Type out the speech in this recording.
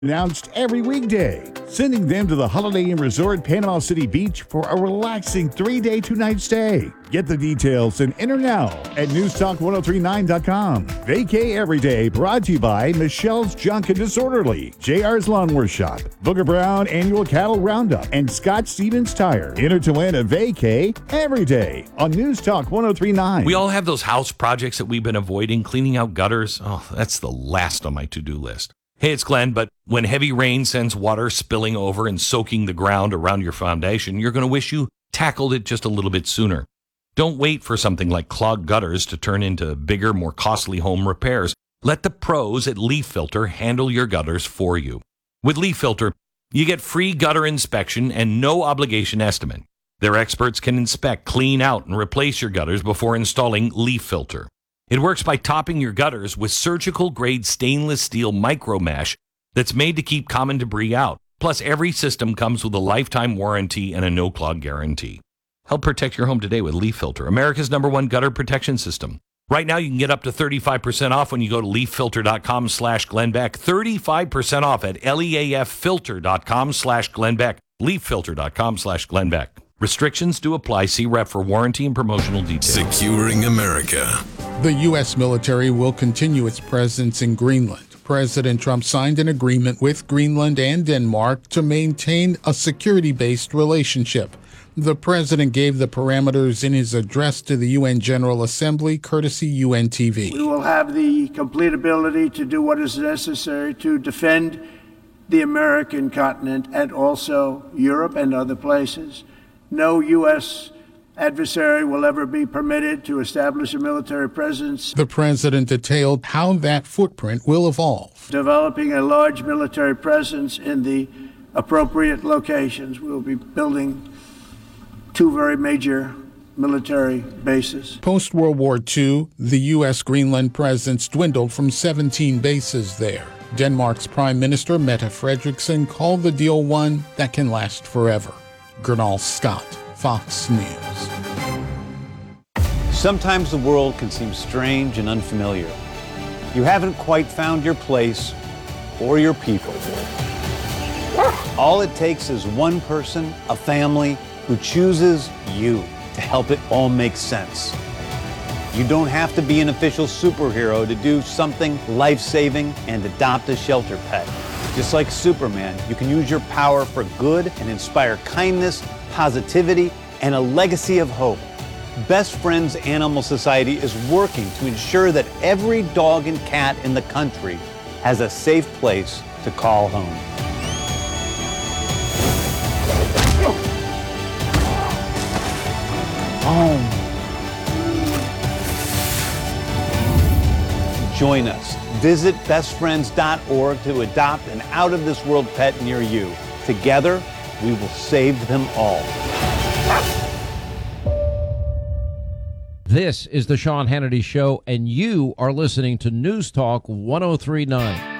announced every weekday, sending them to the Holiday Inn Resort Panama City Beach for a relaxing 3-day, 2-night stay. Get the details and enter now at newstalk1039.com. Vacay Every Day brought to you by Michelle's Junk and Disorderly, JR's Lawn Workshop, Booker Brown Annual Cattle Roundup, and Scott Stevens Tire. Enter to win a vacay every day on News Talk 1039. We all have those house projects that we've been avoiding, cleaning out gutters. Oh, that's the last on my to-do list. Hey, it's Glenn, but when heavy rain sends water spilling over and soaking the ground around your foundation, you're going to wish you tackled it just a little bit sooner. Don't wait for something like clogged gutters to turn into bigger, more costly home repairs. Let the pros at Leaf Filter handle your gutters for you. With Leaf Filter, you get free gutter inspection and no obligation estimate. Their experts can inspect, clean out, and replace your gutters before installing Leaf Filter. It works by topping your gutters with surgical-grade stainless steel micro mesh that's made to keep common debris out. Plus, every system comes with a lifetime warranty and a no-clog guarantee. Help protect your home today with Leaf Filter, America's #1 gutter protection system. Right now, you can get up to 35% off when you go to leaffilter.com/GlennBeck. 35% off at leaffilter.com/GlennBeck. leaffilter.com/GlennBeck. Restrictions do apply. See rep for warranty and promotional details. Securing America. The U.S. military will continue its presence in Greenland. President Trump signed an agreement with Greenland and Denmark to maintain a security-based relationship. The president gave the parameters in his address to the UN General Assembly, courtesy UN TV. We will have the complete ability to do what is necessary to defend the American continent and also Europe and other places. No U.S. adversary will ever be permitted to establish a military presence. The president detailed how that footprint will evolve. Developing a large military presence in the appropriate locations. We'll be building 2 very major military bases. Post-World War II, the U.S. Greenland presence dwindled from 17 bases there. Denmark's Prime Minister Mette Frederiksen called the deal one that can last forever. Gernal Scott, Fox News. Sometimes the world can seem strange and unfamiliar. You haven't quite found your place or your people. All it takes is one person, a family, who chooses you to help it all make sense. You don't have to be an official superhero to do something life-saving and adopt a shelter pet. Just like Superman, you can use your power for good and inspire kindness, positivity, and a legacy of hope. Best Friends Animal Society is working to ensure that every dog and cat in the country has a safe place to call home. Home. Join us. Visit bestfriends.org to adopt an out-of-this-world pet near you. Together, we will save them all. This is the Sean Hannity Show, and you are listening to News Talk 1039.